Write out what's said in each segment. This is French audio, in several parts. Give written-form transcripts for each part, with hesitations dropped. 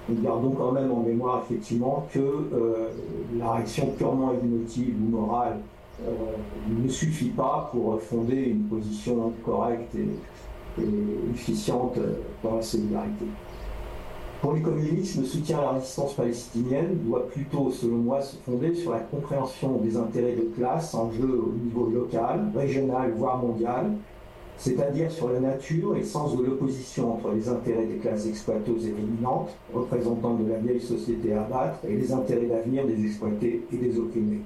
Nous gardons quand même en mémoire effectivement que la réaction purement émotive ou morale ne suffit pas pour fonder une position correcte et efficiente dans la solidarité. Pour les communistes, le soutien à la résistance palestinienne doit plutôt, selon moi, se fonder sur la compréhension des intérêts de classe en jeu au niveau local, régional, voire mondial, c'est-à-dire sur la nature et le sens de l'opposition entre les intérêts des classes exploiteuses et dominantes, représentantes de la vieille société à abattre, et les intérêts d'avenir des exploités et des opprimés.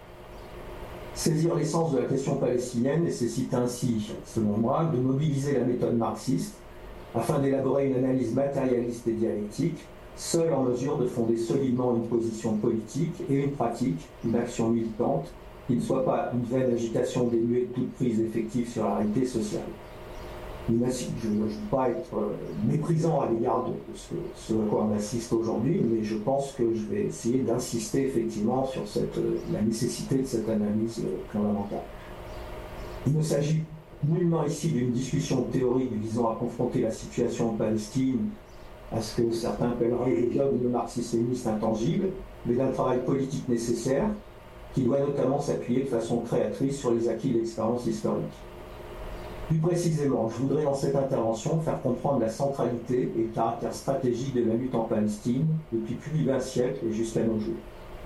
Saisir l'essence de la question palestinienne nécessite ainsi, selon moi, de mobiliser la méthode marxiste afin d'élaborer une analyse matérialiste et dialectique, seule en mesure de fonder solidement une position politique et une pratique, une action militante, qui ne soit pas une vaine agitation dénuée de toute prise effective sur la réalité sociale. Je ne veux pas être méprisant à l'égard de ce à quoi on assiste aujourd'hui, mais je pense que je vais essayer d'insister effectivement sur la nécessité de cette analyse fondamentale. Il ne s'agit nullement ici d'une discussion théorique visant à confronter la situation en Palestine à ce que certains appelleraient le dogme marxiste-léniniste intangible, mais d'un travail politique nécessaire qui doit notamment s'appuyer de façon créatrice sur les acquis de l'expérience historique. Plus précisément, je voudrais dans cette intervention faire comprendre la centralité et le caractère stratégique de la lutte en Palestine depuis plus d'1 siècle et jusqu'à nos jours.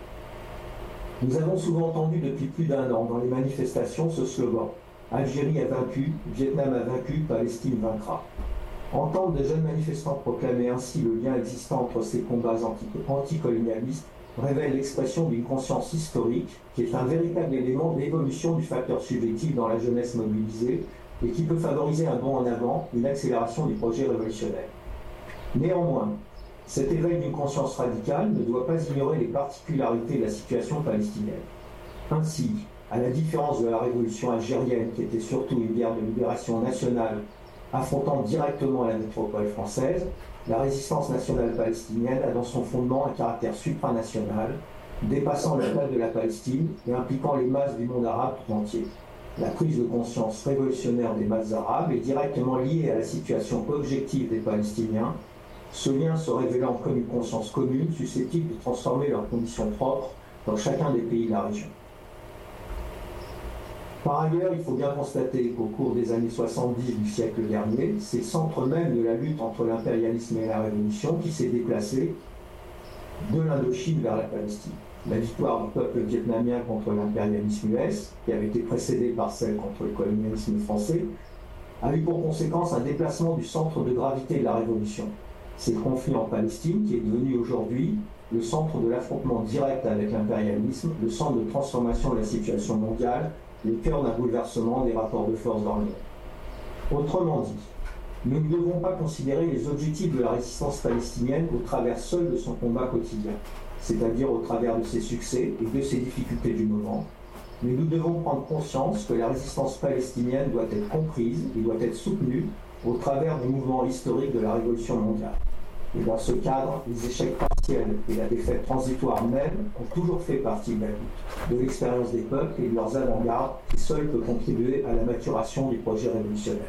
Nous avons souvent entendu depuis plus d'1 an dans les manifestations ce slogan « Algérie a vaincu, Vietnam a vaincu, Palestine vaincra ». Entendre de jeunes manifestants proclamer ainsi le lien existant entre ces combats anticolonialistes révèle l'expression d'une conscience historique qui est un véritable élément d'évolution du facteur subjectif dans la jeunesse mobilisée et qui peut favoriser un bond en avant, une accélération du projet révolutionnaire. Néanmoins, cet éveil d'une conscience radicale ne doit pas ignorer les particularités de la situation palestinienne. Ainsi, à la différence de la révolution algérienne qui était surtout une guerre de libération nationale affrontant directement la métropole française, la résistance nationale palestinienne a dans son fondement un caractère supranational, dépassant la place de la Palestine et impliquant les masses du monde arabe tout entier. La prise de conscience révolutionnaire des masses arabes est directement liée à la situation objective des Palestiniens, ce lien se révélant comme une conscience commune susceptible de transformer leurs conditions propres dans chacun des pays de la région. Par ailleurs, il faut bien constater qu'au cours des années 70 du siècle dernier, c'est le centre même de la lutte entre l'impérialisme et la révolution qui s'est déplacé de l'Indochine vers la Palestine. La victoire du peuple vietnamien contre l'impérialisme US, qui avait été précédée par celle contre le colonialisme français, a eu pour conséquence un déplacement du centre de gravité de la révolution. C'est le conflit en Palestine qui est devenu aujourd'hui le centre de l'affrontement direct avec l'impérialisme, le centre de transformation de la situation mondiale, le cœur d'un bouleversement des rapports de force dans le monde. Autrement dit, nous ne devons pas considérer les objectifs de la résistance palestinienne au travers seul de son combat quotidien, c'est-à-dire au travers de ses succès et de ses difficultés du moment, mais nous devons prendre conscience que la résistance palestinienne doit être comprise et doit être soutenue au travers du mouvement historique de la révolution mondiale. Et dans ce cadre, les échecs partiels et la défaite transitoire même ont toujours fait partie de la lutte, de l'expérience des peuples et de leurs avant-gardes qui seuls peuvent contribuer à la maturation du projet révolutionnaire.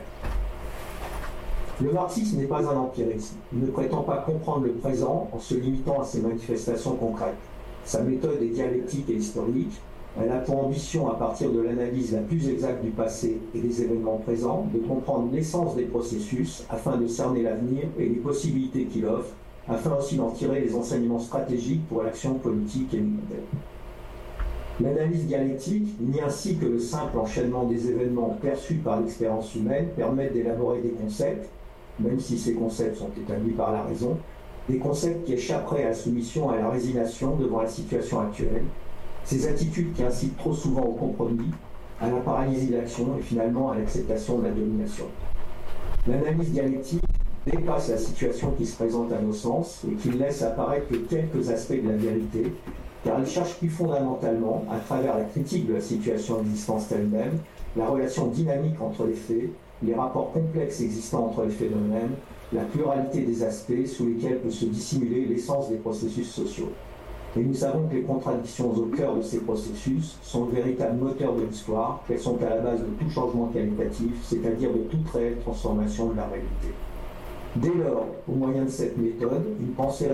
Le marxisme n'est pas un empirisme. Il ne prétend pas comprendre le présent en se limitant à ses manifestations concrètes. Sa méthode est dialectique et historique. Elle a pour ambition, à partir de l'analyse la plus exacte du passé et des événements présents, de comprendre l'essence des processus afin de cerner l'avenir et les possibilités qu'il offre, afin aussi d'en tirer les enseignements stratégiques pour l'action politique et militaire. L'analyse dialectique, ni ainsi que le simple enchaînement des événements perçus par l'expérience humaine, permettent d'élaborer des concepts, même si ces concepts sont établis par la raison, des concepts qui échapperaient à la soumission et à la résignation devant la situation actuelle, ces attitudes qui incitent trop souvent au compromis, à la paralysie d'action et finalement à l'acceptation de la domination. L'analyse dialectique dépasse la situation qui se présente à nos sens et qui ne laisse apparaître que quelques aspects de la vérité, car elle cherche plus fondamentalement, à travers la critique de la situation existante elle-même, la relation dynamique entre les faits, les rapports complexes existants entre les phénomènes, la pluralité des aspects sous lesquels peut se dissimuler l'essence des processus sociaux. Et nous savons que les contradictions au cœur de ces processus sont le véritable moteur de l'histoire, qu'elles sont à la base de tout changement qualitatif, c'est-à-dire de toute réelle transformation de la réalité. Dès lors, au moyen de cette méthode, une pensée